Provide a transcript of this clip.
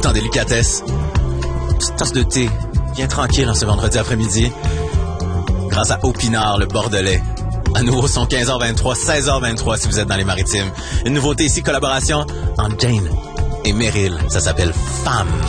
tout en délicatesse. Petite tasse de thé, bien tranquille en ce vendredi après-midi. Grâce à Opinard, le Bordelais. À nouveau, son 15h23, 16h23 si vous êtes dans les Maritimes. Une nouveauté ici, collaboration entre Jane et Meryl. Ça s'appelle Femme.